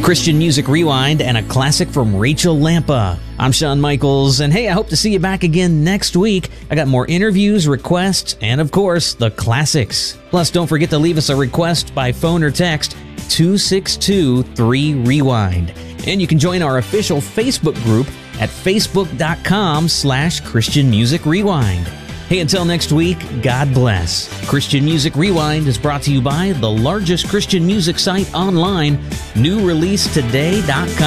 Christian Music Rewind, and a classic from Rachel Lampa. I'm Shawn Michaels, and hey, I hope to see you back again next week. I got more interviews, requests, and of course, the classics. Plus, don't forget to leave us a request by phone or text 262-3REWIND. And you can join our official Facebook group at facebook.com/Christian Music Rewind. Hey, until next week, God bless. Christian Music Rewind is brought to you by the largest Christian music site online, newreleasetoday.com.